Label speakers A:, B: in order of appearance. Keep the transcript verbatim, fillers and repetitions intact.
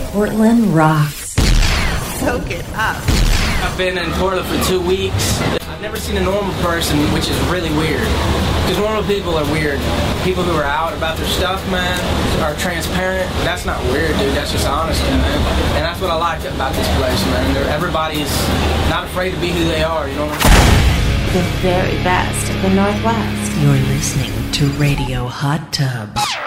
A: Portland rocks.
B: Soak it up.
C: I've been in Portland for two weeks. I've never seen a normal person, which is really weird. Because normal people are weird. People who are out about their stuff, man, are transparent. That's not weird, dude. That's just honesty, man. And that's what I like about this place, man. They're, everybody's not afraid to be who they are, you know what I'm saying?
A: The very best of the Northwest. You're listening to Radio Hot Tub.